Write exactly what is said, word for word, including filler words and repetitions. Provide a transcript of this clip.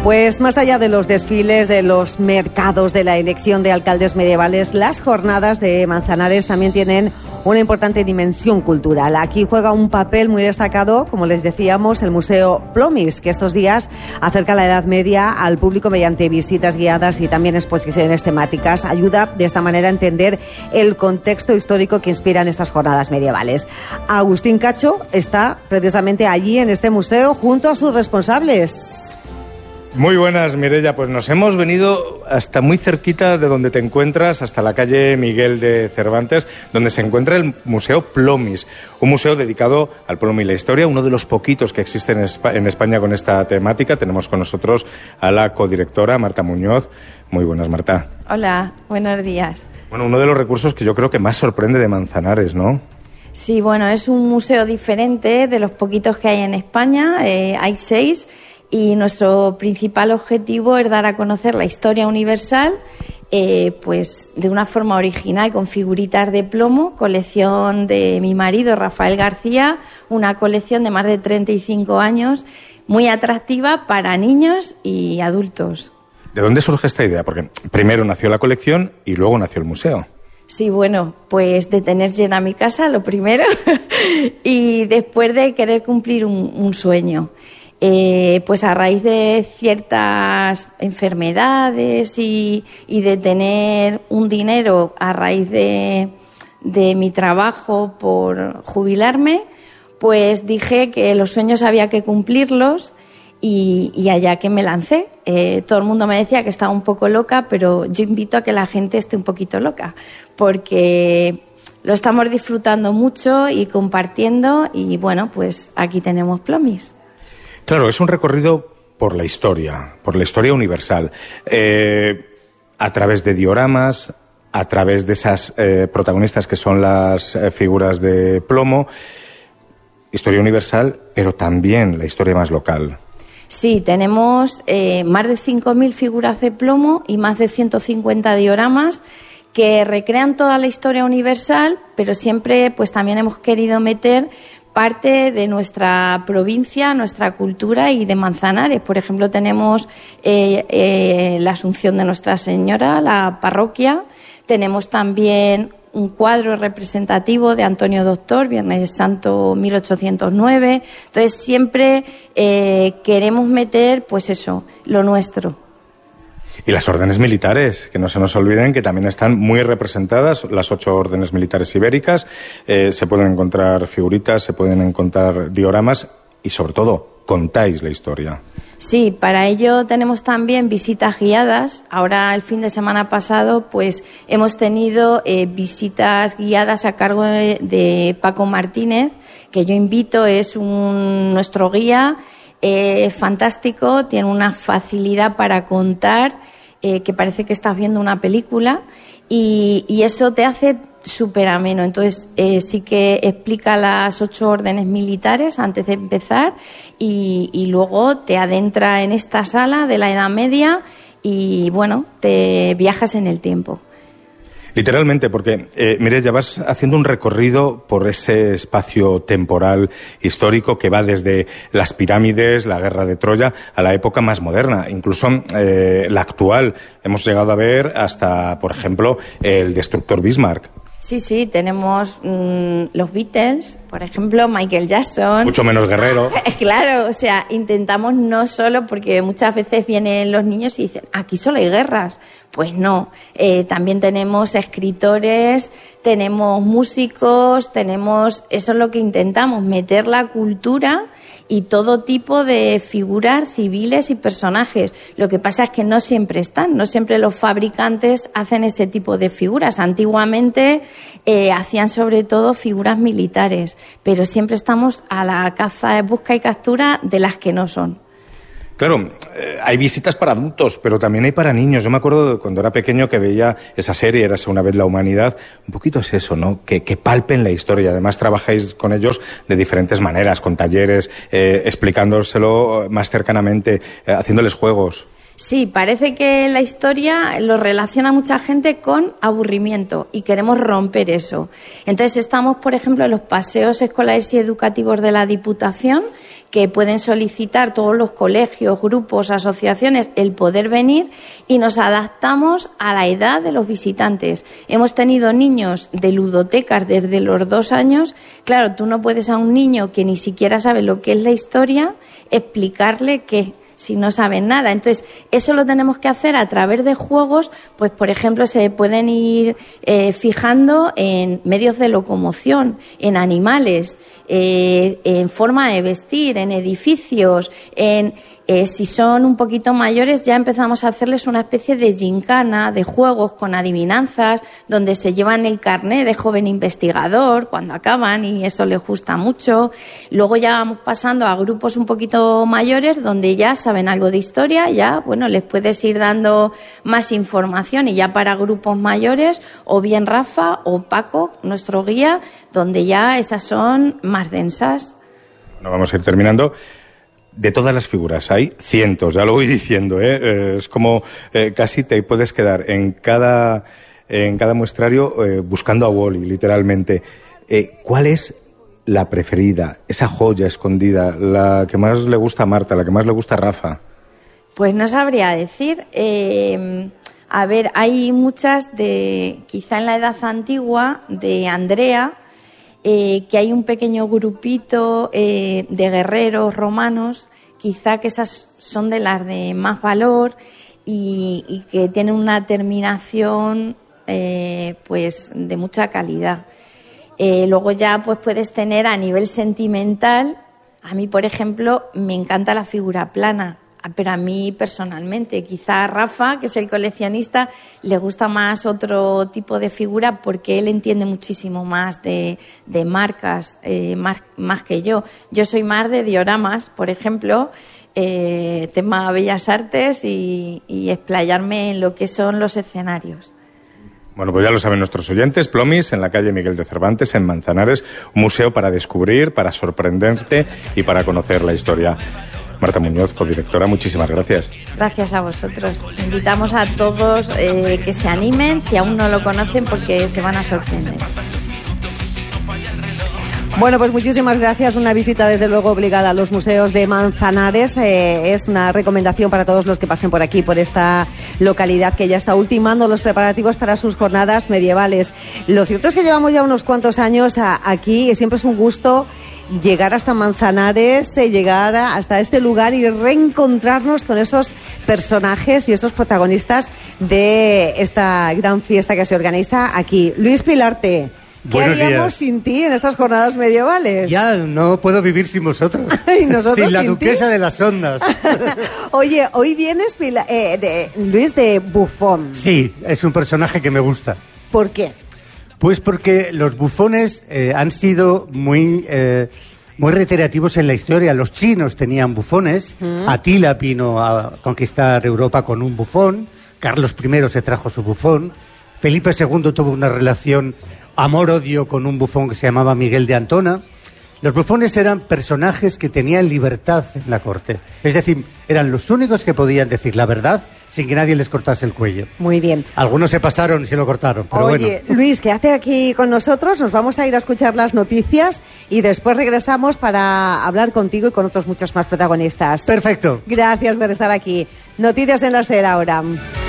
Pues más allá de los desfiles, de los mercados, de la elección de alcaldes medievales, las jornadas de Manzanares también tienen una importante dimensión cultural. Aquí juega un papel muy destacado, como les decíamos, el Museo Plomis, que estos días acerca la Edad Media al público mediante visitas guiadas y también exposiciones temáticas. Ayuda de esta manera a entender el contexto histórico que inspiran estas jornadas medievales. Agustín Cacho está precisamente allí en este museo junto a sus responsables. Muy buenas, Mireia. Pues nos hemos venido hasta muy cerquita de donde te encuentras, hasta la calle Miguel de Cervantes, donde se encuentra el Museo Plomis, un museo dedicado al plomo y la historia, uno de los poquitos que existen en España con esta temática. Tenemos con nosotros a la codirectora, Marta Muñoz. Muy buenas, Marta. Hola, buenos días. Bueno, uno de los recursos que yo creo que más sorprende de Manzanares, ¿no? Sí, bueno, es un museo diferente de los poquitos que hay en España, eh, hay seis. Y nuestro principal objetivo es dar a conocer la historia universal, eh, pues de una forma original, con figuritas de plomo, colección de mi marido Rafael García, una colección de más de treinta y cinco años, muy atractiva para niños y adultos. ¿De dónde surge esta idea? Porque primero nació la colección y luego nació el museo. Sí, bueno, pues de tener llena mi casa, lo primero, y después de querer cumplir un, un sueño. Eh, pues a raíz de ciertas enfermedades y, y de tener un dinero a raíz de, de mi trabajo por jubilarme, pues dije que los sueños había que cumplirlos y, y allá que me lancé. Eh, todo el mundo me decía que estaba un poco loca, pero yo invito a que la gente esté un poquito loca, porque lo estamos disfrutando mucho y compartiendo y bueno, pues aquí tenemos Plomis. Claro, es un recorrido por la historia, por la historia universal, eh, a través de dioramas, a través de esas eh, protagonistas que son las eh, figuras de plomo, historia universal, pero también la historia más local. Sí, tenemos eh, más de cinco mil figuras de plomo y más de ciento cincuenta dioramas que recrean toda la historia universal, pero siempre pues también hemos querido meter parte de nuestra provincia, nuestra cultura y de Manzanares. Por ejemplo, tenemos eh, eh, la Asunción de Nuestra Señora, la parroquia. Tenemos también un cuadro representativo de Antonio Doctor, Viernes Santo mil ochocientos nueve. Entonces, siempre eh, queremos meter, pues eso, lo nuestro. Y las órdenes militares, que no se nos olviden que también están muy representadas, las ocho órdenes militares ibéricas, eh, se pueden encontrar figuritas, se pueden encontrar dioramas y sobre todo contáis la historia. Sí, para ello tenemos también visitas guiadas. Ahora el fin de semana pasado pues hemos tenido eh, visitas guiadas a cargo de, de Paco Martínez, que yo invito, es un, nuestro guía. Eh, fantástico, tiene una facilidad para contar eh, que parece que estás viendo una película y, y eso te hace súper ameno. Entonces eh, sí que explica las ocho órdenes militares antes de empezar y, y luego te adentra en esta sala de la Edad Media y bueno, te viajas en el tiempo. Literalmente, porque, eh, Mireia, vas haciendo un recorrido por ese espacio temporal histórico que va desde las pirámides, la guerra de Troya, a la época más moderna, incluso eh, la actual. Hemos llegado a ver hasta, por ejemplo, el destructor Bismarck. Sí, sí, tenemos mmm, los Beatles, por ejemplo, Michael Jackson. Mucho menos guerrero. Claro, o sea, intentamos no solo, porque muchas veces vienen los niños y dicen, aquí solo hay guerras. Pues no, eh, también tenemos escritores, tenemos músicos, tenemos, eso es lo que intentamos, meter la cultura y todo tipo de figuras civiles y personajes. Lo que pasa es que no siempre están, no siempre los fabricantes hacen ese tipo de figuras. Antiguamente eh, hacían sobre todo figuras militares, pero siempre estamos a la caza, busca y captura de las que no son. Claro, eh, hay visitas para adultos, pero también hay para niños. Yo me acuerdo de cuando era pequeño que veía esa serie, Érase una vez la humanidad. Un poquito es eso, ¿no? Que, que palpen la historia. Además, trabajáis con ellos de diferentes maneras, con talleres, eh, explicándoselo más cercanamente, eh, haciéndoles juegos. Sí, parece que la historia lo relaciona mucha gente con aburrimiento y queremos romper eso. Entonces estamos, por ejemplo, en los paseos escolares y educativos de la Diputación, que pueden solicitar todos los colegios, grupos, asociaciones, el poder venir, y nos adaptamos a la edad de los visitantes. Hemos tenido niños de ludotecas desde los dos años. Claro, tú no puedes a un niño que ni siquiera sabe lo que es la historia explicarle qué, si no saben nada. Entonces, eso lo tenemos que hacer a través de juegos. Pues, por ejemplo, se pueden ir eh, fijando en medios de locomoción, en animales, eh, en forma de vestir, en edificios, en... Eh, si son un poquito mayores, ya empezamos a hacerles una especie de gincana, de juegos con adivinanzas, donde se llevan el carné de joven investigador cuando acaban, y eso les gusta mucho. Luego ya vamos pasando a grupos un poquito mayores, donde ya saben algo de historia, ya, bueno, les puedes ir dando más información, y ya para grupos mayores, o bien Rafa o Paco, nuestro guía, donde ya esas son más densas. Bueno, vamos a ir terminando. De todas las figuras, hay cientos, ya lo voy diciendo, ¿eh? Eh, es como eh, casi te puedes quedar en cada, en cada muestrario eh, buscando a Wally, literalmente. Eh, ¿Cuál es la preferida, esa joya escondida, la que más le gusta a Marta, la que más le gusta a Rafa? Pues no sabría decir. Eh, a ver, hay muchas de, quizá en la edad antigua, de Andrea, Eh, que hay un pequeño grupito eh, de guerreros romanos, quizá que esas son de las de más valor, y, y que tienen una terminación eh, pues de mucha calidad. Eh, luego ya pues puedes tener a nivel sentimental. A mí, por ejemplo, me encanta la figura plana, pero a mí personalmente, quizá a Rafa, que es el coleccionista, le gusta más otro tipo de figura, porque él entiende muchísimo más de, de marcas, eh, más, más que yo. Yo soy más de dioramas, por ejemplo, eh, tema Bellas Artes, y, y explayarme en lo que son los escenarios. Bueno, pues ya lo saben nuestros oyentes, Plomis, en la calle Miguel de Cervantes, en Manzanares, un museo para descubrir, para sorprenderte y para conocer la historia. Marta Muñoz, codirectora, muchísimas gracias. Gracias a vosotros. Invitamos a todos eh, que se animen, si aún no lo conocen, porque se van a sorprender. Bueno, pues muchísimas gracias. Una visita, desde luego, obligada a los museos de Manzanares. Eh, es una recomendación para todos los que pasen por aquí, por esta localidad que ya está ultimando los preparativos para sus jornadas medievales. Lo cierto es que llevamos ya unos cuantos años a, aquí, y siempre es un gusto llegar hasta Manzanares, eh, llegar a, hasta este lugar y reencontrarnos con esos personajes y esos protagonistas de esta gran fiesta que se organiza aquí. Luis Pilarte, ¿qué Buenos haríamos días. sin ti en estas jornadas medievales? Ya no puedo vivir sin vosotros. ¿Y nosotros sin la sin duquesa ti? de las ondas. Oye, hoy vienes, Pila- eh, de, Luis, de bufón. Sí, es un personaje que me gusta. ¿Por qué? Pues porque los bufones eh, han sido muy, eh, muy reiterativos en la historia. Los chinos tenían bufones. Mm. Atila vino a conquistar Europa con un bufón. Carlos primero se trajo su bufón. Felipe segundo tuvo una relación amor-odio con un bufón que se llamaba Miguel de Antona. Los bufones eran personajes que tenían libertad en la corte. Es decir, eran los únicos que podían decir la verdad sin que nadie les cortase el cuello. Muy bien. Algunos se pasaron y se lo cortaron, pero Oye, bueno. Luis, ¿qué hace aquí con nosotros? Nos vamos a ir a escuchar las noticias y después regresamos para hablar contigo y con otros muchos más protagonistas. Perfecto. Gracias por estar aquí. Noticias en la Esfera ahora.